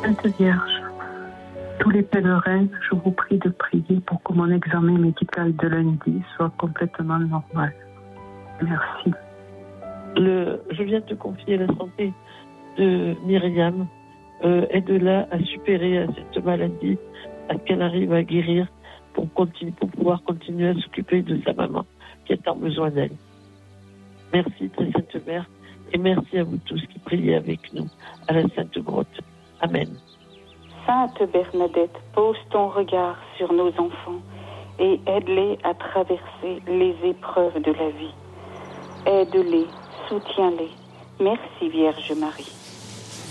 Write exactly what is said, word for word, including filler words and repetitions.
Sainte Vierge, tous les pèlerins, je vous prie de prier pour que mon examen médical de lundi soit complètement normal. Merci. Le, je viens te confier la santé de Myriam. Euh, aide-la à supérer cette maladie, à qu'elle arrive à guérir pour, continue, pour pouvoir continuer à s'occuper de sa maman qui a tant besoin d'elle. Merci, très Sainte Mère, et merci à vous tous qui priez avec nous à la Sainte Grotte. Amen. Sainte Bernadette, pose ton regard sur nos enfants et aide-les à traverser les épreuves de la vie. Aide-les, soutiens-les. Merci Vierge Marie.